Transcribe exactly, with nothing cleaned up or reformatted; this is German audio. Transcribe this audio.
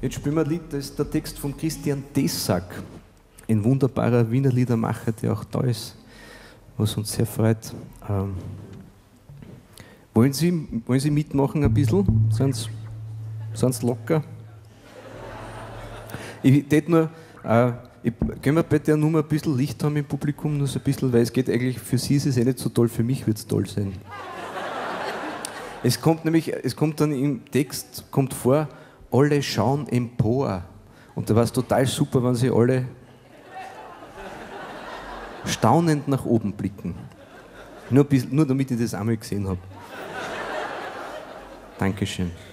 Jetzt spielen wir ein Lied, das ist der Text von Christian Tessack, ein wunderbarer Wiener Liedermacher, der auch da ist, was uns sehr freut. Ähm, wollen, Sie, wollen Sie mitmachen ein bisschen? Sind Sie locker? Ich tät nur, äh, ich, können wir bei der Nummer ein bisschen Licht haben im Publikum, nur so ein bisschen, weil es geht eigentlich, für Sie ist es eh nicht so toll, für mich wird es toll sein. Es kommt nämlich, es kommt dann im Text, kommt vor, alle schauen empor. Und da war es total super, wenn Sie alle staunend nach oben blicken. Nur, bis, nur damit ich das einmal gesehen habe. Dankeschön.